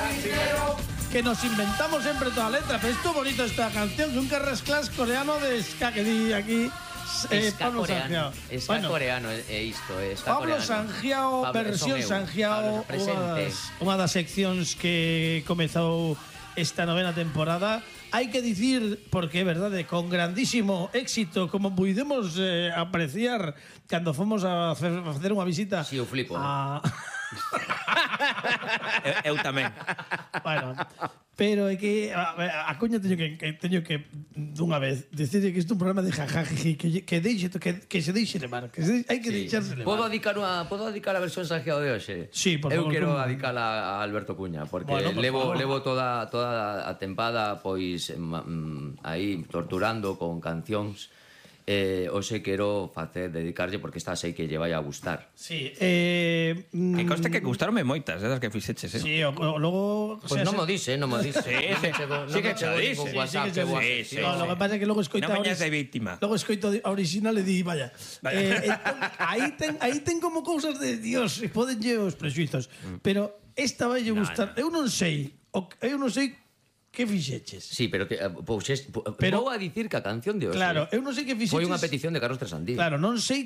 Que nos inventamos sempre toda a letra. Pero esto bonito esta canción, que un carrasclas coreano de ska que di aquí. Pablo Sangiao. Ska coreano é isto, ska Pablo coreano. Sangiao, versión Sangiao, unha das seccións que comezou esta novena temporada. Hai que dicir, porque é verdade, con grandísimo éxito, como pudemos apreciar cando fomos a facer unha visita. Si, eu flipo. Eu tamén. Bueno, pero é que a coña teño que dunha vez decir que isto é un programa de jajajiji, que se deixe levar, hai que deixarse levar. Podo dedicar a versión Sangiao de hoxe? Sí, por favor. Eu quero dedicala a Alberto Cuña, porque levo toda a tempada pois aí torturando con cancións. Hoxe quero dedicarlle porque esta sei que lle vai a gustar. Sí, que conste que gustaronme moitas esas que fixeches, Sí, logo... Pois non mo dixe, non mo dixe. Sí que te dixe. Lo que pasa é que logo escoita... Non veñas de víctima. Logo escoito a original e di, vaya. Aí ten como cousas de Dios, podenlle os prexuizos. Pero esta vai lle gustar. Eu non sei que fixeches. Sí, pero vou a dicir que a canción de hoxe claro, eu non sei que fixeches. foi unha petición de Carlos Tresandí. Claro, non sei